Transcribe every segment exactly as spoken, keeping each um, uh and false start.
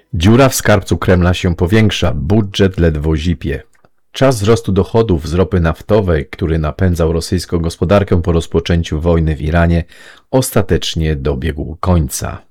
Dziura w skarbcu Kremla się powiększa, budżet ledwo zipie. Czas wzrostu dochodów z ropy naftowej, który napędzał rosyjską gospodarkę po rozpoczęciu wojny w Iranie, ostatecznie dobiegł końca.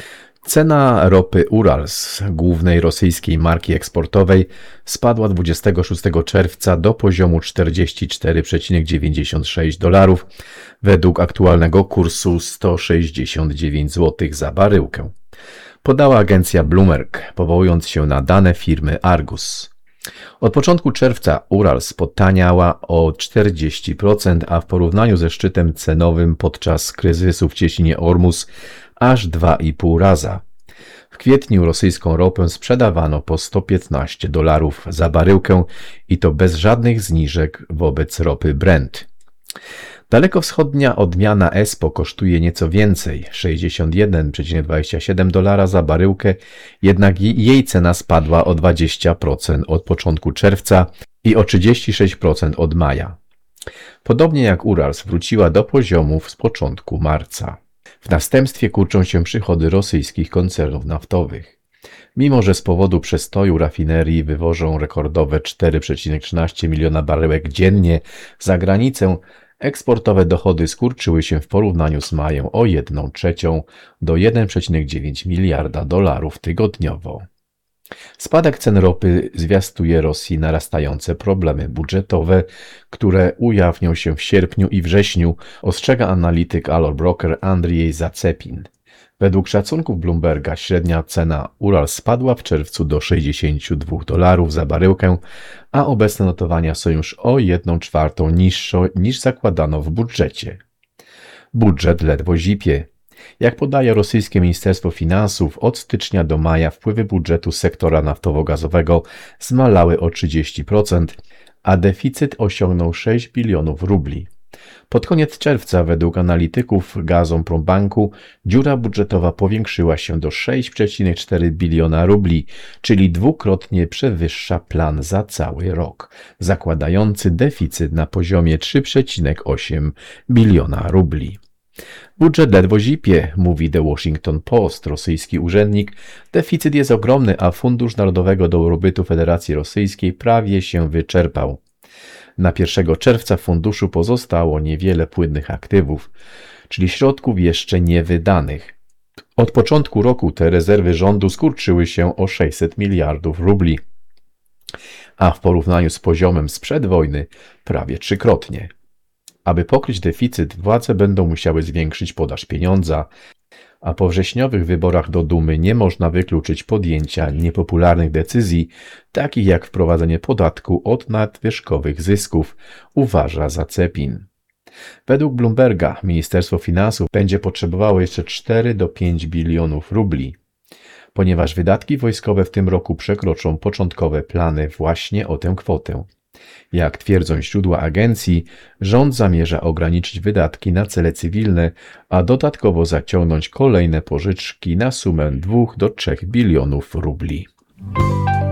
Cena ropy Urals, głównej rosyjskiej marki eksportowej, spadła dwudziestego szóstego czerwca do poziomu czterdzieści cztery przecinek dziewięćdziesiąt sześć dolarów, według aktualnego kursu sto sześćdziesiąt dziewięć złotych za baryłkę. Podała agencja Bloomberg, powołując się na dane firmy Argus. Od początku czerwca Urals potaniała o czterdzieści procent, a w porównaniu ze szczytem cenowym podczas kryzysu w cieśninie Ormus aż dwa i pół raza. W kwietniu rosyjską ropę sprzedawano po sto piętnaście dolarów za baryłkę i to bez żadnych zniżek wobec ropy Brent. Dalekowschodnia odmiana E S P O kosztuje nieco więcej, sześćdziesiąt jeden przecinek dwadzieścia siedem dolara za baryłkę, jednak jej cena spadła o dwadzieścia procent od początku czerwca i o trzydzieści sześć procent od maja. Podobnie jak Urals wróciła do poziomów z początku marca. W następstwie kurczą się przychody rosyjskich koncernów naftowych. Mimo że z powodu przestoju rafinerii wywożą rekordowe cztery przecinek trzynaście miliona baryłek dziennie za granicę, eksportowe dochody skurczyły się w porównaniu z majem o jedną trzecią do jeden przecinek dziewięć miliarda dolarów tygodniowo. Spadek cen ropy zwiastuje Rosji narastające problemy budżetowe, które ujawnią się w sierpniu i wrześniu, ostrzega analityk Alor Broker Andrzej Zacepin. Według szacunków Bloomberga średnia cena Urals spadła w czerwcu do sześćdziesięciu dwóch dolarów za baryłkę, a obecne notowania są już o jedną czwartą niższe niż zakładano w budżecie. Budżet ledwo zipie. Jak podaje rosyjskie Ministerstwo Finansów, od stycznia do maja wpływy budżetu sektora naftowo-gazowego zmalały o trzydzieści procent, a deficyt osiągnął sześć bilionów rubli. Pod koniec czerwca, według analityków Gazprom-Banku, dziura budżetowa powiększyła się do sześć przecinek cztery biliona rubli, czyli dwukrotnie przewyższa plan za cały rok, zakładający deficyt na poziomie trzy przecinek osiem biliona rubli. Budżet ledwo zipie, mówi The Washington Post, rosyjski urzędnik. Deficyt jest ogromny, a Fundusz Narodowego Dobrobytu Federacji Rosyjskiej prawie się wyczerpał. Na pierwszego czerwca w funduszu pozostało niewiele płynnych aktywów, czyli środków jeszcze niewydanych. Od początku roku te rezerwy rządu skurczyły się o sześćset miliardów rubli, a w porównaniu z poziomem sprzed wojny prawie trzykrotnie. Aby pokryć deficyt, władze będą musiały zwiększyć podaż pieniądza, a po wrześniowych wyborach do Dumy nie można wykluczyć podjęcia niepopularnych decyzji, takich jak wprowadzenie podatku od nadwyżkowych zysków, uważa Zacepin. Według Bloomberga Ministerstwo Finansów będzie potrzebowało jeszcze cztery do pięciu bilionów rubli, ponieważ wydatki wojskowe w tym roku przekroczą początkowe plany właśnie o tę kwotę. Jak twierdzą źródła agencji, rząd zamierza ograniczyć wydatki na cele cywilne, a dodatkowo zaciągnąć kolejne pożyczki na sumę dwóch do trzech bilionów rubli.